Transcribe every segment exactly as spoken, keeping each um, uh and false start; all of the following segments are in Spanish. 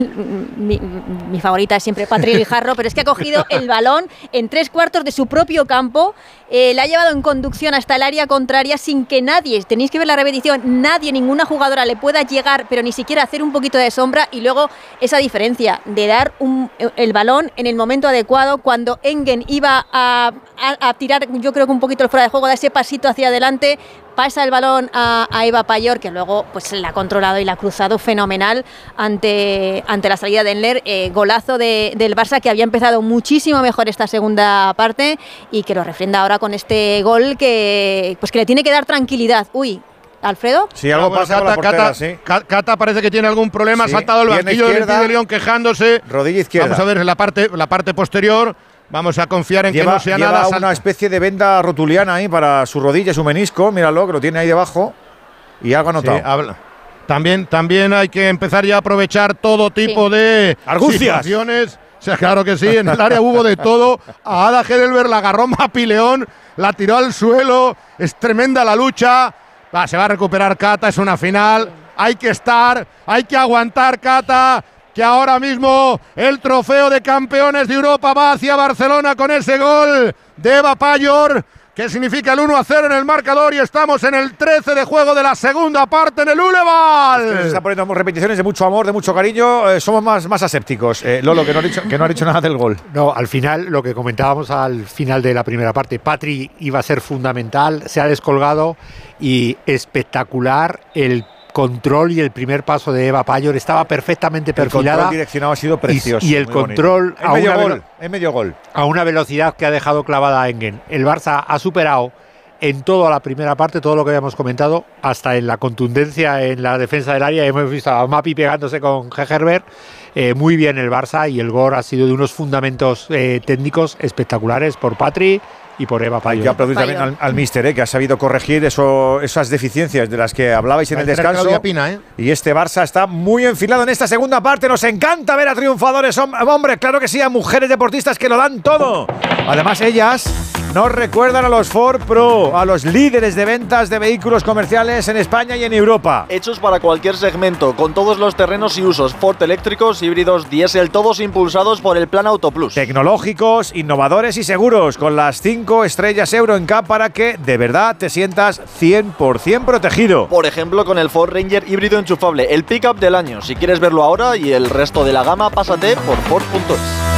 Mi, mi favorita es siempre Patri Guijarro, pero es que ha cogido el balón en tres cuartos de su propio campo, eh, la ha llevado en conducción hasta el área contraria sin que nadie, tenéis que ver la repetición, nadie, ninguna jugadora le pueda llegar, pero ni siquiera hacer un poquito de sombra, y luego esa diferencia de dar un, el balón en el momento adecuado, cuando Engen iba a, a, a tirar, yo creo que un poquito el fuera de juego, da ese pasito hacia adelante, pasa el balón a, a Eva Payor, que luego pues la ha controlado y la ha cruzado fenomenal ante, ante la salida de Enler. Eh, golazo de, del Barça, que había empezado muchísimo mejor esta segunda parte y que lo refrenda ahora con este gol que, pues que le tiene que dar tranquilidad. Uy, ¿Alfredo? Sí, algo ah, bueno, pasa Cata, con la portera, Cata, sí. Cata parece que tiene algún problema, Sí, ha saltado el banquillo del izquierda, de León quejándose. Rodilla izquierda. Vamos a ver la parte, la parte posterior. Vamos a confiar en lleva, que no sea lleva nada. una Salta. especie de venda rotuliana ahí para su rodilla, su menisco. Míralo, que lo tiene ahí debajo. Y algo anotado. Sí, habla. También, también hay que empezar ya a aprovechar todo tipo sí. de argucias. Situaciones. O sea, claro que sí, en el área hubo de todo. A Ada Heidelberg la agarró Mapileón, la tiró al suelo. Es tremenda la lucha. Va, se va a recuperar Cata, es una final. Hay que estar, hay que aguantar, Cata. Que ahora mismo el trofeo de campeones de Europa va hacia Barcelona con ese gol de Eva Payor, que significa el uno a cero en el marcador, y estamos en el trece de juego de la segunda parte en el Uleval. Es que se está poniendo repeticiones de mucho amor, de mucho cariño. Eh, somos más, más asépticos. Eh, Lolo, que no, ha dicho, que no ha dicho nada del gol. No, al final, lo que comentábamos al final de la primera parte, Patri iba a ser fundamental, se ha descolgado, y espectacular el control y el primer paso de Eva Payor, estaba perfectamente perfilada. El control direccionado ha sido precioso. Y, y el control a medio, gol, en medio gol. A una velocidad que ha dejado clavada a Engen. El Barça ha superado en toda la primera parte, todo lo que habíamos comentado, hasta en la contundencia en la defensa del área. Hemos visto a Mapi pegándose con Heidelberg. Eh, muy bien el Barça, y el gol ha sido de unos fundamentos eh, técnicos espectaculares por Patri y por Eva Payor. Y aplaudir también al, al míster, eh, que ha sabido corregir eso, esas deficiencias de las que hablabais en el descanso. Pina, ¿eh? Y este Barça está muy enfilado en esta segunda parte. Nos encanta ver a triunfadores, hombre, claro que sí, a mujeres deportistas que lo dan todo. Además, ellas nos recuerdan a los Ford Pro, a los líderes de ventas de vehículos comerciales en España y en Europa. Hechos para cualquier segmento, con todos los terrenos y usos, Ford eléctricos, híbridos, diésel, todos impulsados por el Plan Auto Plus. Tecnológicos, innovadores y seguros, con las cinco estrellas Euro N C A P para que de verdad te sientas cien por ciento protegido. Por ejemplo, con el Ford Ranger híbrido enchufable, el pick-up del año. Si quieres verlo ahora y el resto de la gama, pásate por Ford punto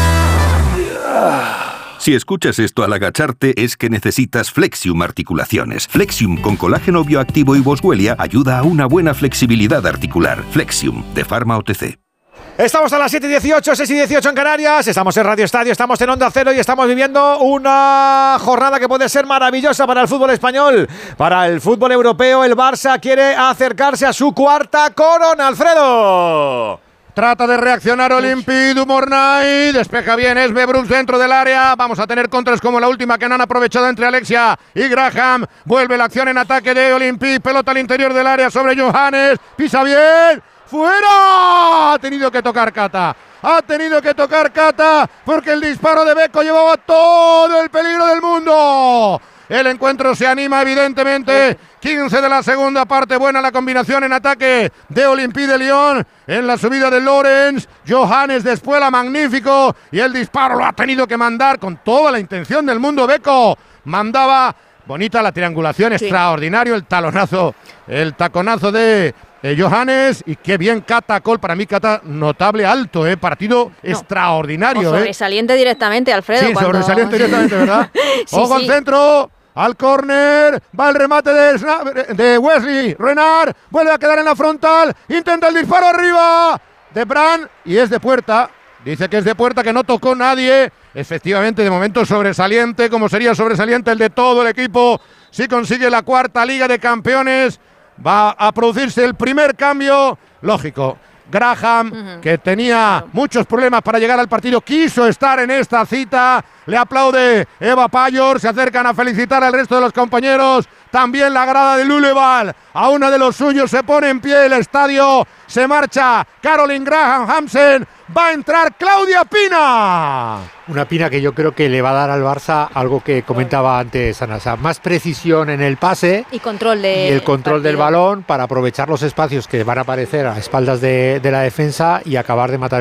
es. Si escuchas esto al agacharte, es que necesitas Flexium Articulaciones. Flexium con colágeno bioactivo y boswellia ayuda a una buena flexibilidad articular. Flexium, de Pharma O T C. Estamos a las siete y dieciocho, seis y dieciocho en Canarias, estamos en Radio Estadio, estamos en Onda Cero y estamos viviendo una jornada que puede ser maravillosa para el fútbol español, para el fútbol europeo. El Barça quiere acercarse a su cuarta corona, Alfredo. Trata de reaccionar Olympique du Mornay, despeja bien Esme Brooks dentro del área. Vamos a tener contras como la última que no han aprovechado entre Alexia y Graham. Vuelve la acción en ataque de Olympique, pelota al interior del área sobre Johannes, pisa bien, ¡fuera! Ha tenido que tocar Cata, ha tenido que tocar Cata porque el disparo de Beko llevaba todo el peligro del mundo. El encuentro se anima evidentemente. quince de la segunda parte. Buena la combinación en ataque de Olympique de Lyon. En la subida de Lorenz. Johannes de Espuela, magnífico. Y el disparo lo ha tenido que mandar con toda la intención del mundo. Beko mandaba. Bonita la triangulación, sí. Extraordinario el talonazo. El taconazo de eh, Johannes. Y qué bien Cata Col. Para mí Cata notable, alto. Eh, partido no. extraordinario. O sobresaliente eh. directamente, Alfredo. Sí, cuando... sobresaliente directamente, ¿verdad? sí, Ojo sí. al centro. Al córner, va el remate de, de Wesley Renard, vuelve a quedar en la frontal, intenta el disparo arriba de Brand y es de puerta, dice que es de puerta, que no tocó nadie, efectivamente de momento sobresaliente, como sería sobresaliente el de todo el equipo, si consigue la cuarta Liga de Campeones, va a producirse el primer cambio, lógico. Graham, uh-huh. que tenía muchos problemas para llegar al partido, quiso estar en esta cita, le aplaude Eva Payor, se acercan a felicitar al resto de los compañeros, también la grada del Uleval, a una de los suyos se pone en pie el estadio, se marcha Caroline Graham Hansen, va a entrar Claudia Pina. Una Pina que yo creo que le va a dar al Barça algo que comentaba antes Anasa, más precisión en el pase y control de y el control partido. del balón para aprovechar los espacios que van a aparecer a espaldas de, de la defensa y acabar de matar